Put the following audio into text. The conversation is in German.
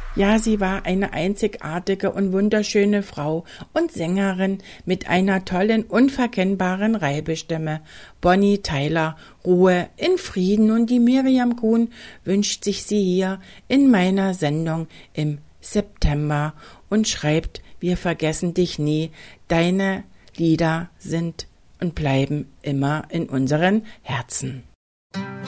Ja, sie war eine einzigartige und wunderschöne Frau und Sängerin mit einer tollen, unverkennbaren Reibestimme. Bonnie Tyler, Ruhe in Frieden, und die Miriam Kuhn wünscht sich sie hier in meiner Sendung im September und schreibt: Wir vergessen dich nie, deine Lieder sind und bleiben immer in unseren Herzen.